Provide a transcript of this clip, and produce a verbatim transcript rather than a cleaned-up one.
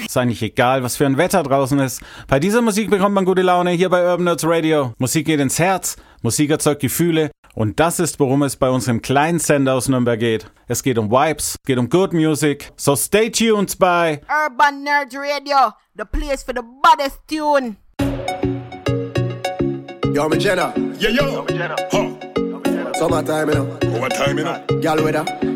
Ist eigentlich egal, was für ein Wetter draußen ist. Bei dieser Musik bekommt man gute Laune hier bei Urban Nerds Radio. Musik geht ins Herz, Musik erzeugt Gefühle. Und das ist, worum es bei unserem kleinen Sender aus Nürnberg geht. Es geht um Vibes, geht um Good Music. So stay tuned bei Urban Nerds Radio, the place for the baddest tune. Yo, I'm Jenna. Yeah, yo. Summertime, you know. What time, you know? Girl weather.